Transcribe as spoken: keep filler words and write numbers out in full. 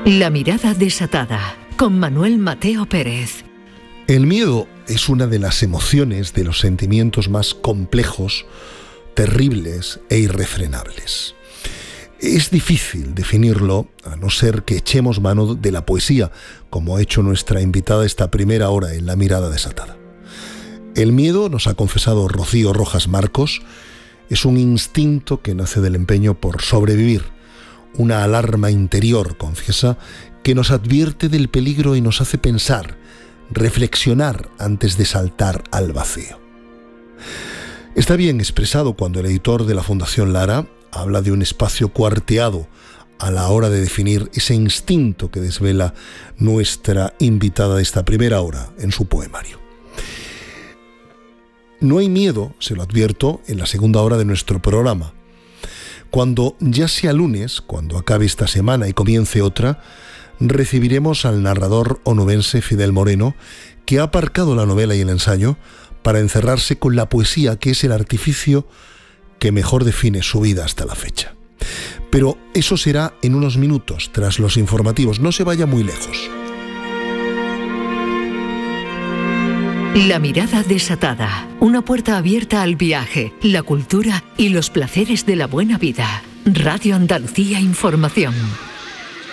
La mirada desatada, con Manuel Mateo Pérez. El miedo es una de las emociones, de los sentimientos más complejos, terribles e irrefrenables. Es difícil definirlo, a no ser que echemos mano de la poesía, como ha hecho nuestra invitada esta primera hora en La mirada desatada. El miedo, nos ha confesado Rocío Rojas Marcos, es un instinto que nace del empeño por sobrevivir, una alarma interior, confiesa, que nos advierte del peligro y nos hace pensar, reflexionar antes de saltar al vacío. Está bien expresado cuando el editor de la Fundación Lara habla de un espacio cuarteado a la hora de definir ese instinto que desvela nuestra invitada de esta primera hora en su poemario. No hay miedo, se lo advierto, en la segunda hora de nuestro programa. Cuando ya sea lunes, cuando acabe esta semana y comience otra, recibiremos al narrador onubense Fidel Moreno, que ha aparcado la novela y el ensayo para encerrarse con la poesía, que es el artificio que mejor define su vida hasta la fecha. Pero eso será en unos minutos, tras los informativos. No se vaya muy lejos. La mirada desatada, una puerta abierta al viaje, la cultura y los placeres de la buena vida. Radio Andalucía Información.